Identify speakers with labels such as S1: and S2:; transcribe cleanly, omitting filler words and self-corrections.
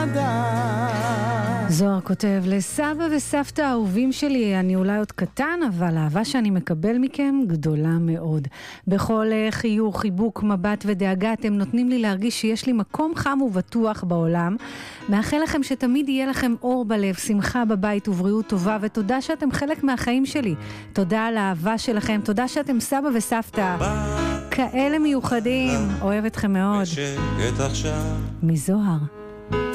S1: זוהר כותב, לסבא וסבתא האהובים שלי, אני אולי עוד קטן, אבל האהבה שאני מקבל מכם גדולה מאוד. בכל חיוך, חיבוק, מבט ודאגה, אתם נותנים לי להרגיש שיש לי מקום חם ובטוח בעולם. מאחל לכם שתמיד יהיה לכם אור בלב, שמחה בבית ובריאות טובה, ותודה שאתם חלק מהחיים שלי. תודה על האהבה שלכם, תודה שאתם סבא וסבתא. כאלה מיוחדים, אוהב אתכם מאוד. מזוהר.